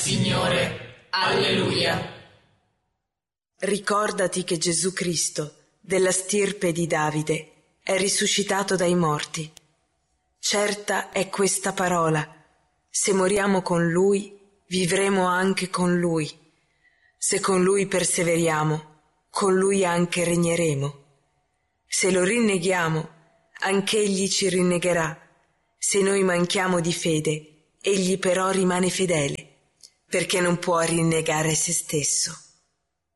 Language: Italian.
Signore. Alleluia. Ricordati che Gesù Cristo, della stirpe di Davide, è risuscitato dai morti. Certa è questa parola: se moriamo con Lui, vivremo anche con Lui. Se con Lui perseveriamo, con Lui anche regneremo. Se lo rinneghiamo, anch'Egli ci rinnegherà. Se noi manchiamo di fede, Egli però rimane fedele, perché non può rinnegare se stesso.